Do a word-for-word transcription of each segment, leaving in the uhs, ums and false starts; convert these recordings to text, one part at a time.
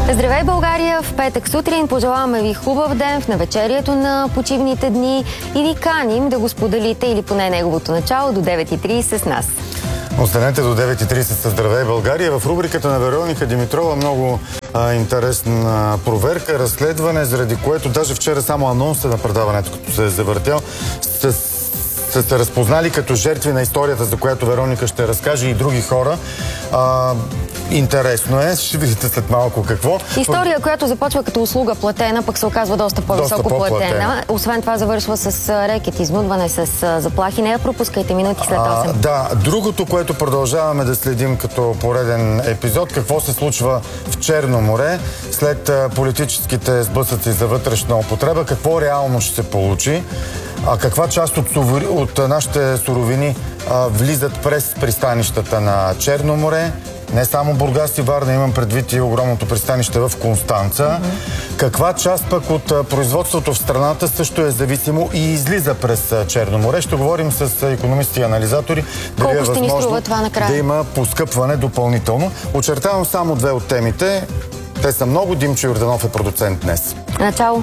Здравей, България! В петък сутрин пожелаваме ви хубав ден в навечерието на почивните дни и ви каним да го споделите или поне неговото начало до девет и трийсет с нас. Останете до девет и трийсет с Здравей, България. В рубриката на Вероника Димитрова много а, интересна проверка, разследване, заради което даже вчера само анонса на предаването, като се е завъртял, с са се разпознали като жертви на историята, за която Вероника ще разкаже и други хора. А, интересно е, ще видите след малко какво. История, която започва като услуга платена, пък се оказва доста по-високо платена. Освен това завършва с рекет, изнудване, с заплахи. Не я пропускайте минути след осем. А, да, другото, което продължаваме да следим като пореден епизод, какво се случва в Черно море след политическите сблъсъци за вътрешна употреба, какво реално ще се получи. А каква част от, от нашите суровини а, влизат през пристанищата на Черно море? Не само Бургас и Варна, имам предвид и огромното пристанище в Констанца. Mm-hmm. Каква част пък от а, производството в страната също е зависимо и излиза през а, Черно море? Ще говорим с а, икономисти и анализатори. Колко дали е ще ни струва това накрая? Да има поскъпване допълнително. Очертавам само две от темите. Те са много. Димчо Йорданов е продуцент днес. Начало.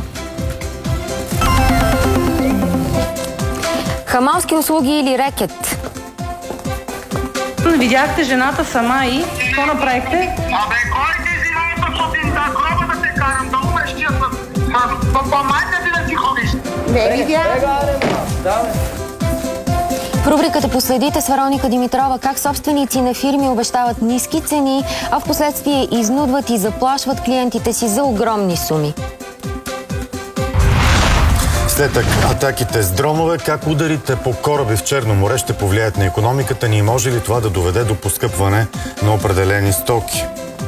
Хамалски услуги или рекет? Видяхте жената сама и какво направихте? Абе, кой ти жената сутринта? Гроба да те карам, да умреш тия с... По-майка ти да си ходиш. Не видях. В рубриката последите с Вероника Димитрова как собственици на фирми обещават ниски цени, а в последствие изнудват и заплашват клиентите си за огромни суми. След атаките с дронове, как ударите по кораби в Черно море ще повлияят на икономиката ни и може ли това да доведе до поскъпване на определени стоки?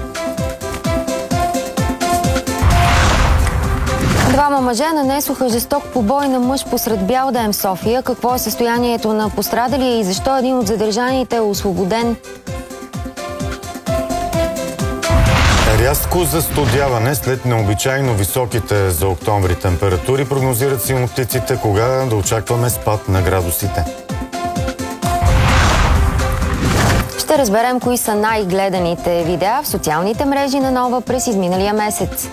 Двама мъже нанесоха жесток побой на мъж посред бял ден в София. Какво е състоянието на пострадалия и защо един от задържаните е освободен? Рязко застудяване след необичайно високите за октомври температури прогнозират синоптиците, кога да очакваме спад на градусите. Ще разберем кои са най-гледаните видеа в социалните мрежи на Нова през изминалия месец.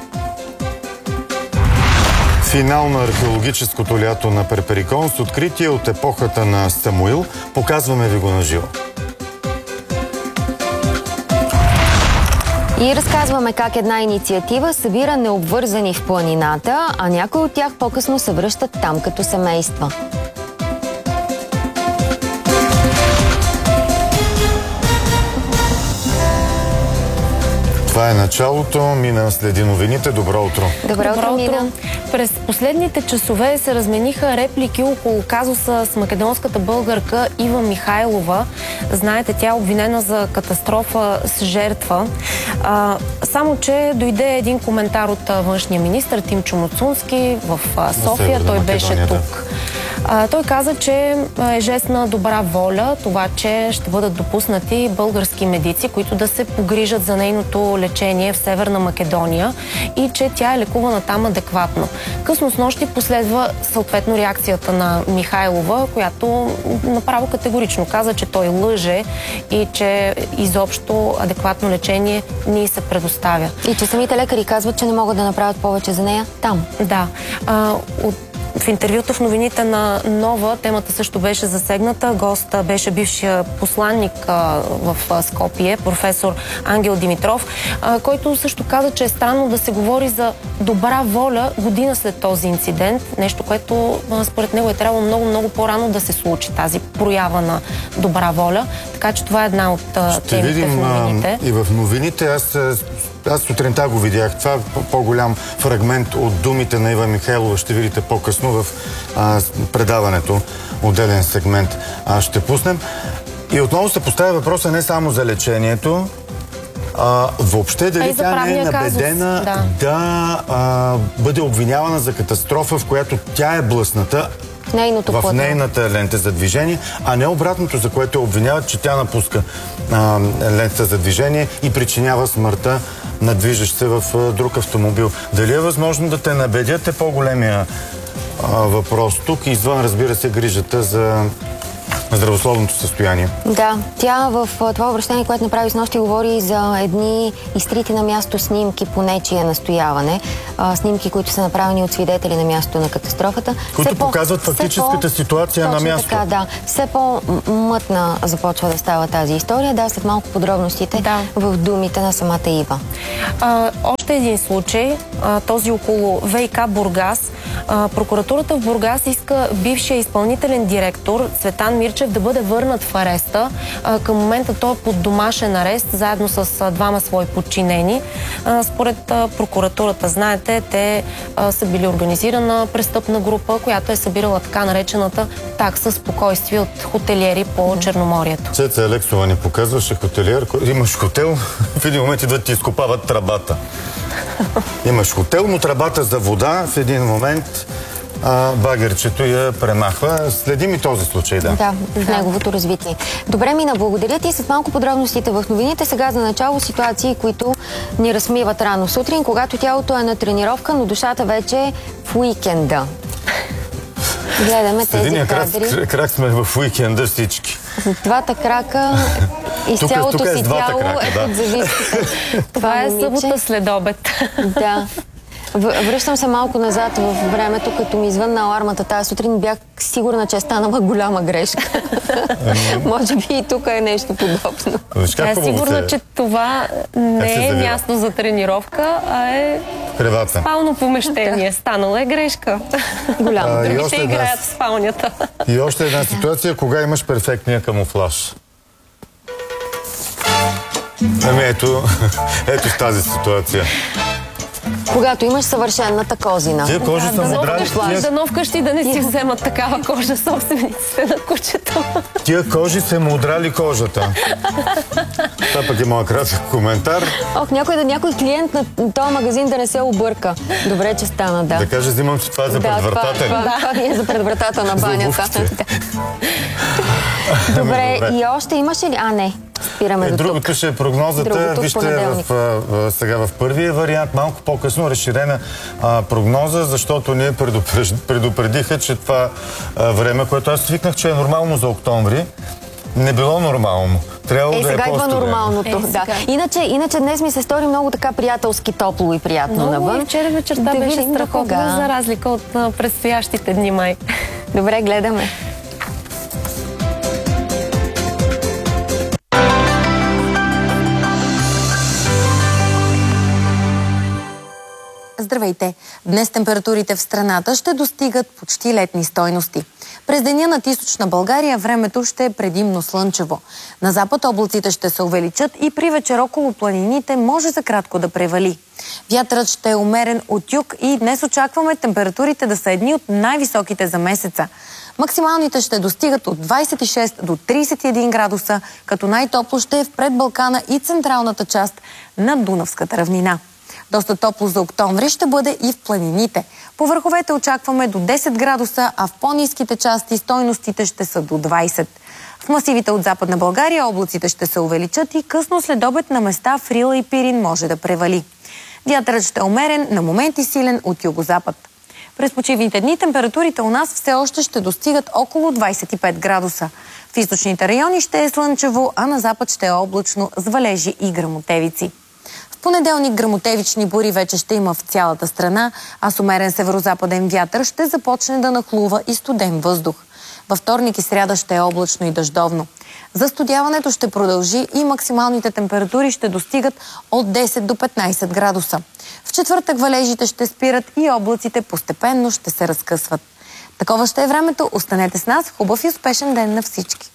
Финал на археологическото лято на Перперикон с откритие от епохата на Самуил. Показваме ви го на живо. И разказваме как една инициатива събира необвързани в планината, а някои от тях по-късно се връщат там като семейства. Това е началото. Мина следи новините. Добро утро. Добро утро, Мина. През последните часове се размениха реплики около казуса с македонската българка Ива Михайлова. Знаете, тя е обвинена за катастрофа с жертва. А, само, че дойде един коментар от външния министър Тимчо Муцунски в а, София. Той беше тук. А, той каза, че е жест на добра воля това, че ще бъдат допуснати български медици, които да се погрижат за нейното лечение в Северна Македония и че тя е лекувана там адекватно. Късно с нощи последва съответно реакцията на Михайлова, която направо категорично каза, че той лъже и че изобщо адекватно лечение ни се предоставя. И че самите лекари казват, че не могат да направят повече за нея там. Да. А, от В интервюто в новините на Нова темата също беше засегната. Гост беше бившия посланник а, в а, Скопие, професор Ангел Димитров, а, който също каза, че е странно да се говори за добра воля година след този инцидент. Нещо, което а, според него е трябвало много-много по-рано да се случи, тази проява на добра воля. Така че това е една от а, Ще темите видим, в новините. А, и в новините аз... Аз сутринта го видях. Това е по-голям фрагмент от думите на Ива Михайлова. Ще видите по-късно в а, предаването. Отделен сегмент а, ще пуснем. И отново се поставя въпроса не само за лечението, а, въобще дали тя не е набедена да, да а, бъде обвинявана за катастрофа, в която тя е блъсната Нейното в платно. нейната лента за движение, а не обратното, за което обвиняват, че тя напуска а, лента за движение и причинява смъртта на движещ се в а, друг автомобил. Дали е възможно да те набедят е по-големия въпрос тук, извън, разбира се, грижата за здравословното състояние. Да, тя в това обращение, което направи с нощи, говори за едни изтрити на място снимки по нечие настояване. А, снимки, които са направени от свидетели на мястото на катастрофата. Които все показват по, фактическата по, ситуация на място. Така, да. Все по-мътна започва да става тази история. Да, след малко подробностите да. в думите на самата Ива. А, още един случай, а, този около ВиК Бургас. А, прокуратурата в Бургас иска бившия изпълнителен директор Цветан Мирчев да бъде върнат в ареста. А, към момента той е под домашен арест, заедно с а, двама свои подчинени. А, според а, прокуратурата, знаете, те а, са били организирана престъпна група, която е събирала така наречената такса спокойствие от хотелиери по Черноморието. Цеца Алексова ни показваше хотелиер. Имаш хотел, в един момент идват ти изкопават тръбата. Имаш хотел, но тръбата за вода в един момент а, багерчето я премахва. Следим и този случай, да. Да, в неговото развитие. Добре, Мина, благодаря ти. След малко подробностите в новините. Сега за начало ситуации, които ни разсмиват рано сутрин, когато тялото е на тренировка, но душата вече е в уикенда. Гледаме тези единия кадри. Крак, крак сме в уикенда всички. С двата крака и с тук, цялото тук е си тяло крака, да. е под завивката. Това е събота след обед. Да. Връщам се малко назад в времето, като ми извънна алармата тази сутрин, бях сигурна, че е станала голяма грешка. Може би и тук е нещо подобно. Тя е сигурна, се... че това не е място за тренировка, а е Кревата. спално помещение. Станала е грешка. Голяма. Другите играят в спалнята. И още една ситуация, кога имаш перфектния камуфлаж. Ами ето, ето в тази ситуация. Когато имаш съвършенната козина. Тия кожи са мудрали. Дано вкъщи да не си вземат такава кожа собствениците на кучето. Тия кожи са мудрали кожата. Това пък е моят кратък коментар. Ох, някой, някой клиент на този магазин да не се обърка. Добре, че стана, да. Да кажа, взимам си това за да, предвратата. Това, това, да. това е за предвратата на банята. Добре, Добре, и още имаше ли? А, не. Спираме е, до другото тук. ще е прогнозата. Другото Вижте в, в, сега в първия вариант, малко по-късно разширена а, прогноза, защото ние предупредиха, че това а, време, което аз свикнах, че е нормално за октомври, не било нормално. Трябвало е, да е сега идва нормалното. Е, да. Иначе, иначе днес ми се стори много така приятелски, топло и приятно навън. И вчера вечерта да беше страхотно, за разлика от а, предстоящите дни май. Добре, гледаме. Здравейте! Днес температурите в страната ще достигат почти летни стойности. През деня над източна България времето ще е предимно слънчево. На запад облаците ще се увеличат и при вечер около планините може за кратко да превали. Вятърът ще е умерен от юг и днес очакваме температурите да са едни от най-високите за месеца. Максималните ще достигат от двадесет и шест до тридесет и един градуса, като най-топло ще е в предбалкана и централната част на Дунавската равнина. Доста топло за октомври ще бъде и в планините. По върховете очакваме до десет градуса, а в по-ниските части стойностите ще са до двадесет. В масивите от Западна България облаците ще се увеличат и късно след обед на места в Рила и Пирин може да превали. Вятърът ще е умерен, на моменти силен от югозапад. През почивните дни температурите у нас все още ще достигат около двадесет и пет градуса. В източните райони ще е слънчево, а на запад ще е облачно с валежи и гръмотевици. В понеделник гръмотевични бури вече ще има в цялата страна, а с умерен северозападен вятър ще започне да нахлува и студен въздух. Във вторник и сряда ще е облачно и дъждовно. Застудяването ще продължи и максималните температури ще достигат от десет до петнадесет градуса. В четвъртък валежите ще спират и облаците постепенно ще се разкъсват. Такова ще е времето. Останете с нас. Хубав и успешен ден на всички!